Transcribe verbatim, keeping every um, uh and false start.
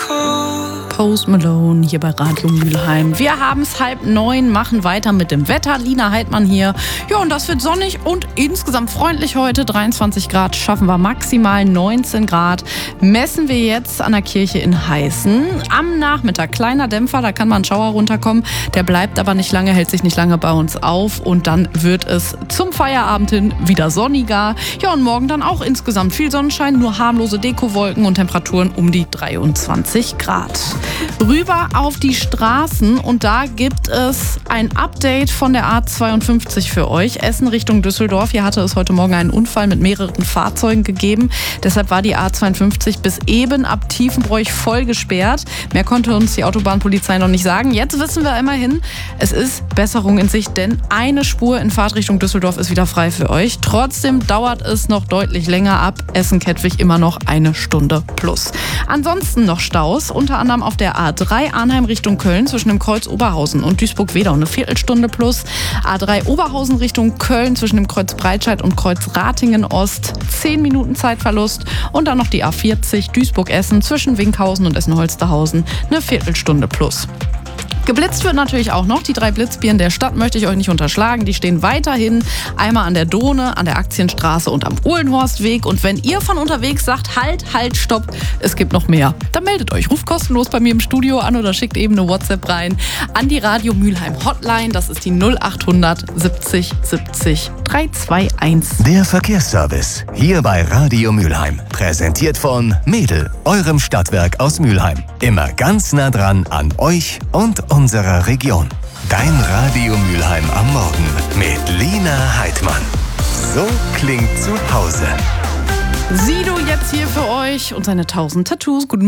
Post Malone hier bei Radio Mülheim. Wir haben es halb neun, machen weiter mit dem Wetter. Lina Heidmann hier. Ja, und das wird sonnig und insgesamt freundlich heute. dreiundzwanzig Grad schaffen wir maximal, neunzehn Grad messen wir jetzt an der Kirche in Heißen. Am Nachmittag kleiner Dämpfer, da kann mal ein Schauer runterkommen. Der bleibt aber nicht lange, hält sich nicht lange bei uns auf. Und dann wird es zum Feierabend hin wieder sonniger. Ja, und morgen dann auch insgesamt viel Sonnenschein, nur harmlose Dekowolken und Temperaturen um die dreiundzwanzig Grad. Rüber auf die Straßen und da gibt es ein Update von der A zweiundfünfzig für euch. Essen Richtung Düsseldorf. Hier hatte es heute Morgen einen Unfall mit mehreren Fahrzeugen gegeben. Deshalb war die A zweiundfünfzig bis eben ab Tiefenbroich voll gesperrt. Mehr konnte uns die Autobahnpolizei noch nicht sagen. Jetzt wissen wir immerhin, es ist Besserung in Sicht, denn eine Spur in Fahrtrichtung Düsseldorf ist wieder frei für euch. Trotzdem dauert es noch deutlich länger ab. Essen-Kettwig immer noch eine Stunde plus. Ansonsten noch Staus, unter anderem auf der A drei Arnheim Richtung Köln zwischen dem Kreuz Oberhausen und Duisburg-Wedau eine Viertelstunde plus. A drei Oberhausen Richtung Köln zwischen dem Kreuz Breitscheid und Kreuz Ratingen Ost zehn Minuten Zeitverlust. Und dann noch die A vierzig Duisburg-Essen zwischen Winkhausen und Essen-Holsterhausen eine Viertelstunde plus. Geblitzt wird natürlich auch noch. Die drei Blitzbirnen der Stadt möchte ich euch nicht unterschlagen. Die stehen weiterhin einmal an der Dohne, an der Aktienstraße und am Uhlenhorstweg. Und wenn ihr von unterwegs sagt, halt, halt, stopp, es gibt noch mehr, dann meldet euch. Ruft kostenlos bei mir im Studio an oder schickt eben eine WhatsApp rein an die Radio Mülheim Hotline. Das ist die null achthundert siebzig siebzig dreihunderteinundzwanzig. Der Verkehrsservice hier bei Radio Mülheim. Präsentiert von Mädel, eurem Stadtwerk aus Mülheim. Immer ganz nah dran an euch und unserer Region. Dein Radio Mülheim am Morgen mit Lina Heidmann. So klingt zu Hause. Sido jetzt hier für euch und seine tausend Tattoos. Guten